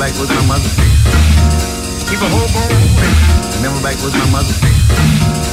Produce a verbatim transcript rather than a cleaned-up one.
back what my mother said. Keep a hope on. Remember back what my mother said.